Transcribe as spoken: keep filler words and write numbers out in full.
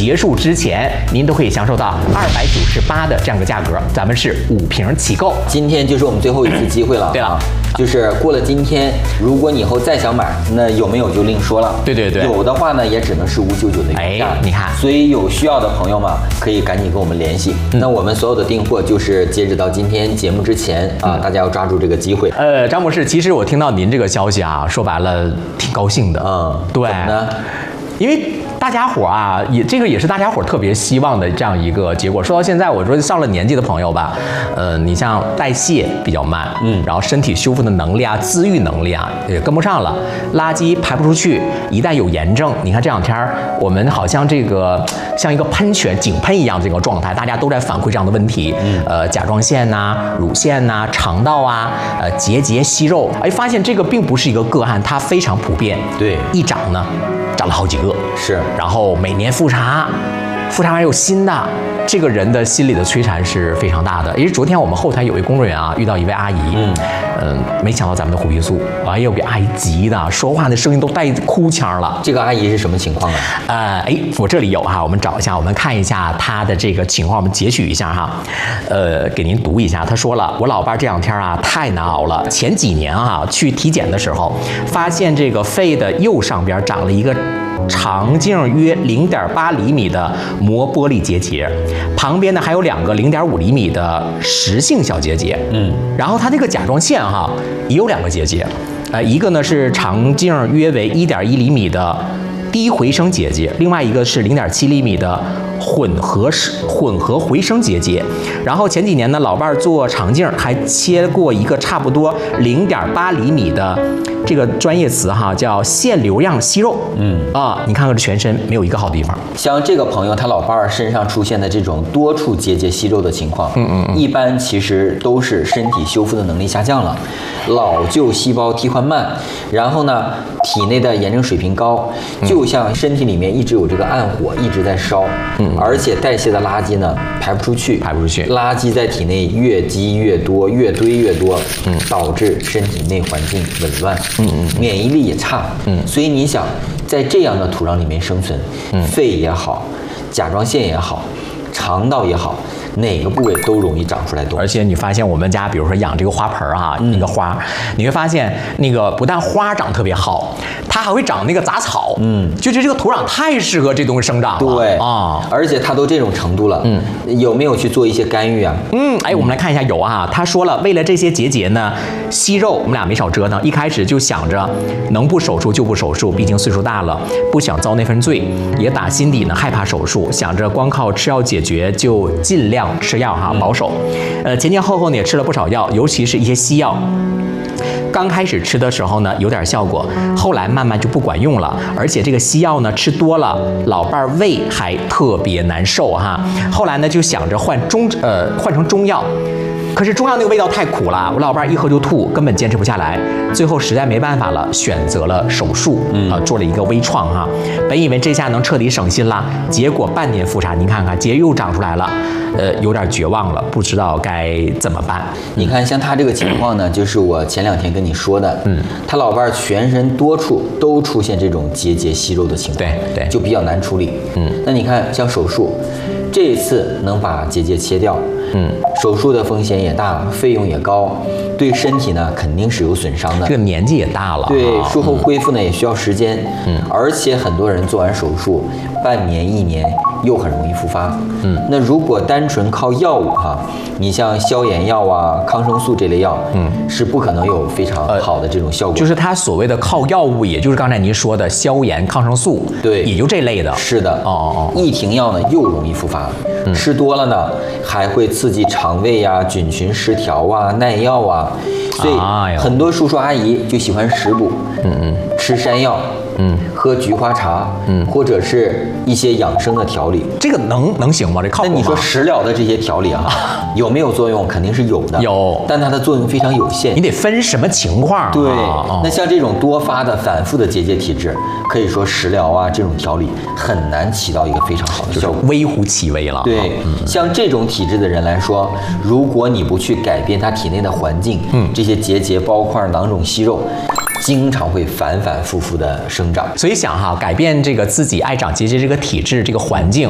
结束之前，您都可以享受到二百九十八的这样一个价格，咱们是五瓶起购。 今天就是我们最后一次机会了。 对了， 就是过了今天，如果你以后再想买，那有没有就另说了。 对对对， 有的话呢，也只能是五九九的原价。 哎，你看， 所以有需要的朋友们可以赶紧跟我们联系。嗯、那我们所有的订货就是截止到今天节目之前啊，嗯、大家要抓住这个机会。 呃，张博士，其实我听到您这个消息啊，说白了挺高兴的。嗯，对。怎么呢？因为大家伙啊，也这个也是大家伙特别希望的这样一个结果。说到现在，我说上了年纪的朋友吧，呃，你像代谢比较慢，嗯，然后身体修复的能力啊、自愈能力啊也跟不上了，垃圾排不出去，一旦有炎症，你看这两天我们好像这个像一个喷泉、井喷一样这个状态，大家都在反馈这样的问题，嗯，呃，甲状腺呐、啊、乳腺呐、啊、肠道啊、呃结节、息肉，哎，发现这个并不是一个个案，它非常普遍， 对， 一长呢。长了好几个，是，然后每年复查，复查完有新的，这个人的心理的摧残是非常大的。也是昨天我们后台有位工作人员啊，遇到一位阿姨，嗯嗯、呃，没抢到咱们的虎皮素，哎呦，给阿姨急的，说话的声音都带哭腔了。 这个阿姨是什么情况啊？ 呃，哎，我这里有哈，我们找一下，我们看一下她的这个情况，我们截取一下哈，呃，给您读一下。她说了，我老伴这两天啊太难熬了，前几年啊去体检的时候，发现这个肺的右上边长了一个长径约零点八厘米的膜玻璃结节，旁边呢还有两个零点五厘米的实性小结节，嗯，然后它这个甲状腺哈也有两个结节，呃，一个呢是长径约为一点一厘米的低回声结节，另外一个是零点七厘米的混合混合回声结节。然后前几年呢，老伴儿做肠镜还切过一个差不多零点八厘米的。这个专业词哈叫腺瘤样息肉，嗯啊，你看看这全身没有一个好地方。 像这个朋友他老伴儿身上出现的这种多处结节息肉的情况，嗯嗯嗯，一般其实都是身体修复的能力下降了，老旧细胞替换慢，然后呢体内的炎症水平高，就像身体里面一直有这个暗火一直在烧，嗯，而且代谢的垃圾呢排不出去， 排不出去， 垃圾在体内越积越多，越堆越多，嗯，导致身体内环境紊乱。嗯嗯，免疫力也差，嗯，所以你想在这样的土壤里面生存，嗯，肺也好，甲状腺也好，肠道也好，哪个部位都容易长出来东西。 而且你发现我们家，比如说养这个花盆啊，嗯、那个花，你会发现那个不但花长特别好，它还会长那个杂草，嗯，就是这个土壤太适合这东西生长了。 对啊，而且它都这种程度了，嗯，有没有去做一些干预啊？ 嗯，哎，我们来看一下有啊，他说了，为了这些结节呢，息肉我们俩没少折腾，一开始就想着能不手术就不手术，毕竟岁数大了，不想遭那份罪，也打心底呢害怕手术，想着光靠吃药解决就尽量吃药哈，保守。呃，前前后后呢也吃了不少药，尤其是一些西药。刚开始吃的时候呢有点效果，后来慢慢就不管用了，而且这个西药呢吃多了，老伴儿胃还特别难受哈。后来呢就想着换中呃换成中药。可是中药那个味道太苦了，我老伴一喝就吐，根本坚持不下来。最后实在没办法了，选择了手术，啊、呃，做了一个微创哈。本以为这下能彻底省心了，结果半年复查，您看看结又长出来了，呃，有点绝望了，不知道该怎么办。 你看，像他这个情况呢，就是我前两天跟你说的，嗯，他老伴全身多处都出现这种结节息肉的情况， 对对， 就比较难处理。嗯，那你看像手术，这一次能把结节切掉。嗯，手术的风险也大，费用也高，对身体呢肯定是有损伤的。 这个年纪也大了， 对，术后恢复呢、嗯、也需要时间。嗯，而且很多人做完手术，半年一年又很容易复发。嗯，那如果单纯靠药物哈，你像消炎药啊、抗生素这类药，嗯，是不可能有非常好的这种效果。 呃、就是它所谓的靠药物，也就是刚才您说的消炎、抗生素， 对， 也就这类的。 是的，哦哦哦，一停药呢又容易复发，嗯、吃多了呢还会刺激肠胃呀、啊、菌群失调啊、耐药啊，所以很多叔叔阿姨就喜欢食补，嗯嗯，吃山药。嗯，喝菊花茶，嗯，或者是一些养生的调理， 这个能能行吗？这靠谱吗？ 那你说食疗的这些调理啊，有没有作用？肯定是有的， 有， 但它的作用非常有限。 你得分什么情况、啊。 对，哦、那像这种多发的、反复的结节体质，可以说食疗啊这种调理很难起到一个非常好的效果， 就是微乎其微了。 对，嗯、像这种体质的人来说，如果你不去改变他体内的环境，嗯，这些结节、包块、囊肿、息肉。经常会反反复复的生长， 所以想哈，改变这个自己爱长结节这个体质这个环境，